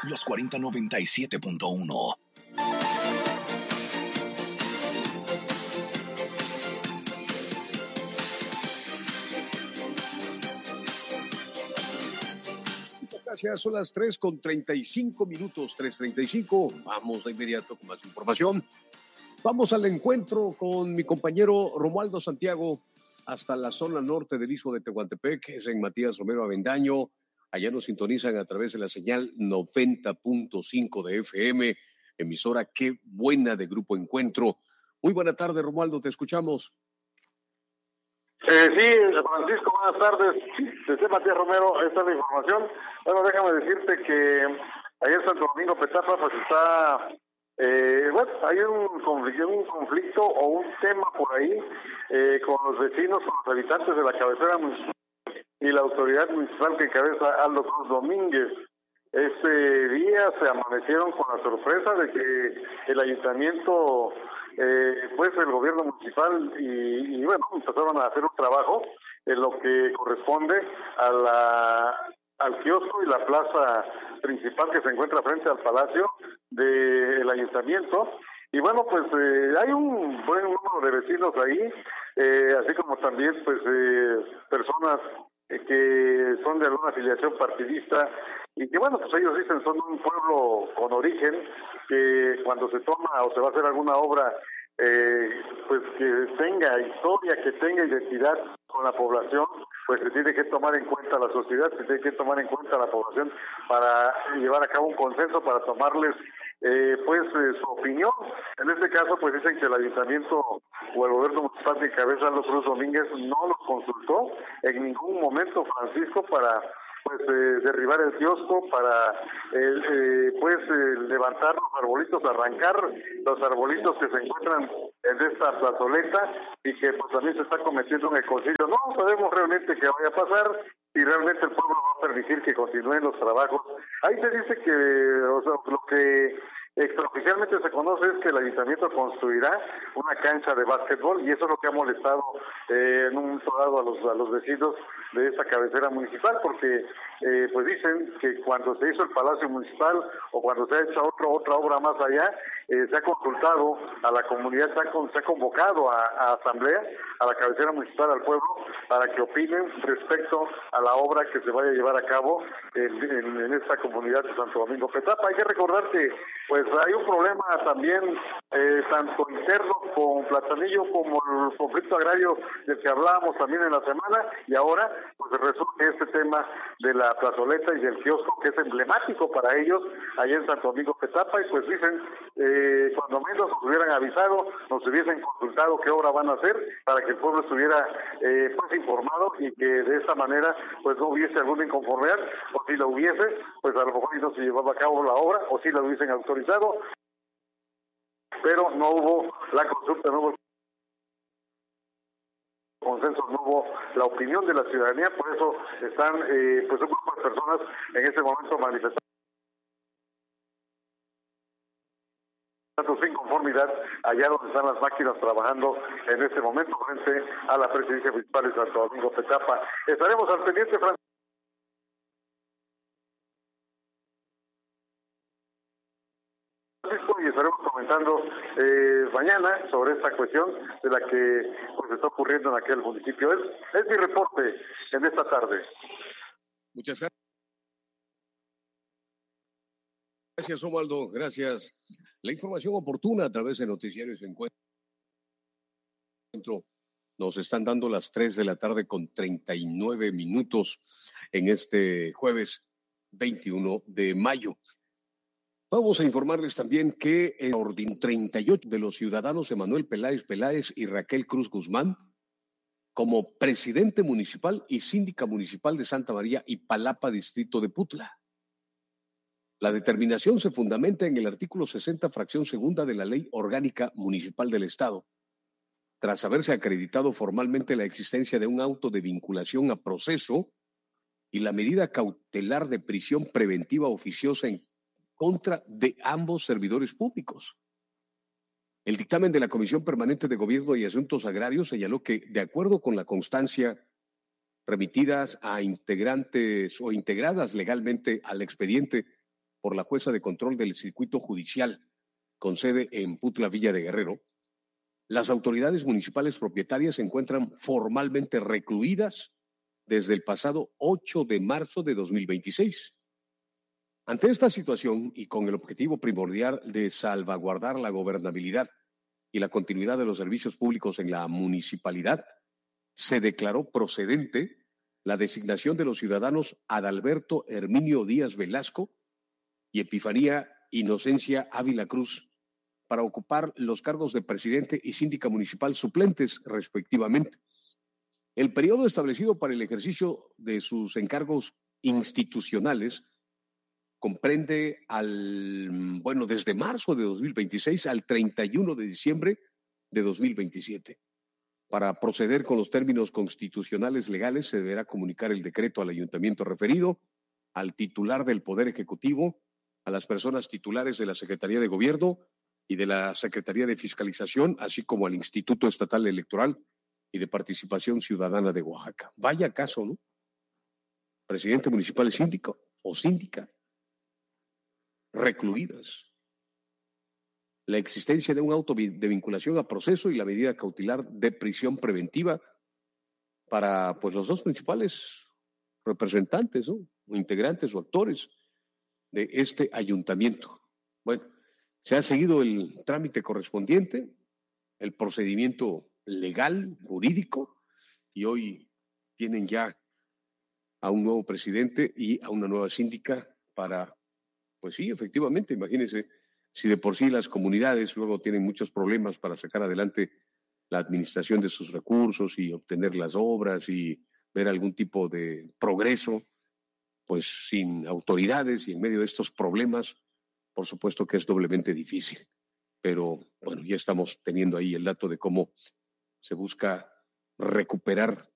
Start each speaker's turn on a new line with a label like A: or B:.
A: Los 4097.1.
B: Gracias, son las 3:35, 3:35. Vamos de inmediato con más información. Vamos al encuentro con mi compañero Romualdo Santiago hasta la zona norte del Istmo de Tehuantepec, que es en Matías Romero Avendaño. Allá nos sintonizan a través de la señal 90.5 de FM, emisora Qué Buena de Grupo Encuentro. Muy buena tarde, Romualdo, te escuchamos.
C: Sí, Francisco, buenas tardes. Desde Matías Romero, esta es la información. Bueno, déjame decirte que ayer Santo Domingo Petapa pues está, hay un conflicto o un tema por ahí con los vecinos, con los habitantes de la cabecera municipal y la autoridad municipal que encabeza Aldo Cruz Domínguez. Este día se amanecieron con la sorpresa de que el ayuntamiento, pues el gobierno municipal y bueno, empezaron a hacer un trabajo en lo que corresponde al kiosco y la plaza principal que se encuentra frente al palacio del ayuntamiento. Y bueno, pues hay un buen número de vecinos ahí, así como también pues personas que son de alguna afiliación partidista y que bueno, pues ellos dicen son un pueblo con origen, que cuando se toma o se va a hacer alguna obra, pues que tenga historia, que tenga identidad con la población, pues se tiene que tomar en cuenta la sociedad, se tiene que tomar en cuenta la población para llevar a cabo un consenso, para tomarles su opinión. En este caso, pues dicen que el ayuntamiento o el gobierno municipal que encabeza Aldo Cruz Domínguez no los consultó en ningún momento, Francisco, para derribar el kiosco, para levantar los arbolitos, arrancar los arbolitos que se encuentran en esta plazoleta y que pues también se está cometiendo un ecocidio. No sabemos realmente qué vaya a pasar, si realmente el pueblo va a permitir que continúen los trabajos. Ahí se dice que, lo que extraoficialmente se conoce es que el ayuntamiento construirá una cancha de básquetbol y eso es lo que ha molestado en un momento dado a los vecinos de esta cabecera municipal, porque pues dicen que cuando se hizo el Palacio Municipal o cuando se ha hecho otra obra más allá, se ha consultado a la comunidad, se ha convocado a asamblea, a la cabecera municipal, al pueblo, para que opinen respecto a la obra que se vaya a llevar a cabo en esta comunidad de Santo Domingo Petapa. Hay que recordar que pues hay un problema también tanto interno con Platanillo como el conflicto agrario del que hablábamos también en la semana, y ahora pues resurge este tema de la plazoleta y del kiosco que es emblemático para ellos allá en Santo Domingo Petapa, y pues dicen cuando menos nos hubieran avisado, nos hubiesen consultado qué obra van a hacer para que el pueblo estuviera pues informado y que de esta manera pues no hubiese alguna inconformidad, o si lo hubiese, pues a lo mejor no se llevaba a cabo la obra, o si la hubiesen autorizado, pero no hubo la consulta, no hubo el consenso, no hubo la opinión de la ciudadanía. Por eso están pues un grupo de personas en este momento manifestando su inconformidad allá donde están las máquinas trabajando en este momento frente a la presidencia municipal de Santo Domingo Petapa. Estaremos al pendiente, Francisco, y estaremos comentando mañana sobre esta cuestión de la que pues está ocurriendo en aquel municipio. Es mi reporte en esta tarde.
B: Muchas gracias. Gracias, Romualdo. Gracias. La información oportuna a través de Noticiarios Encuentro. Nos están dando las 3:39 en este jueves 21 de mayo. Vamos a informarles también que el orden 38 de los ciudadanos Emanuel Peláez y Raquel Cruz Guzmán como presidente municipal y síndica municipal de Santa María y Palapa, distrito de Putla. La determinación se fundamenta en el artículo 60, fracción segunda de la Ley Orgánica Municipal del Estado, tras haberse acreditado formalmente la existencia de un auto de vinculación a proceso y la medida cautelar de prisión preventiva oficiosa en contra de ambos servidores públicos. El dictamen de la Comisión Permanente de Gobierno y Asuntos Agrarios señaló que, de acuerdo con la constancia remitidas a integrantes o integradas legalmente al expediente por la jueza de control del circuito judicial con sede en Putla, Villa de Guerrero, las autoridades municipales propietarias se encuentran formalmente recluidas desde el pasado 8 de marzo de 2026. Ante esta situación y con el objetivo primordial de salvaguardar la gobernabilidad y la continuidad de los servicios públicos en la municipalidad, se declaró procedente la designación de los ciudadanos Adalberto Herminio Díaz Velasco y Epifanía Inocencia Ávila Cruz para ocupar los cargos de presidente y síndica municipal suplentes, respectivamente. El periodo establecido para el ejercicio de sus encargos institucionales comprende desde marzo de 2026 al 31 de diciembre de 2027. Para proceder con los términos constitucionales legales, se deberá comunicar el decreto al ayuntamiento referido, al titular del Poder Ejecutivo, a las personas titulares de la Secretaría de Gobierno y de la Secretaría de Fiscalización, así como al Instituto Estatal Electoral y de Participación Ciudadana de Oaxaca. Vaya caso, ¿no? Presidente municipal y síndico o síndica recluidas. La existencia de un auto de vinculación a proceso y la medida cautelar de prisión preventiva para los dos principales representantes, ¿no? O integrantes o actores de este ayuntamiento. Bueno, se ha seguido el trámite correspondiente, el procedimiento legal, jurídico, y hoy tienen ya a un nuevo presidente y a una nueva síndica para, pues sí, efectivamente, imagínense, si de por sí las comunidades luego tienen muchos problemas para sacar adelante la administración de sus recursos y obtener las obras y ver algún tipo de progreso, pues sin autoridades y en medio de estos problemas, por supuesto que es doblemente difícil. Pero bueno, ya estamos teniendo ahí el dato de cómo se busca recuperar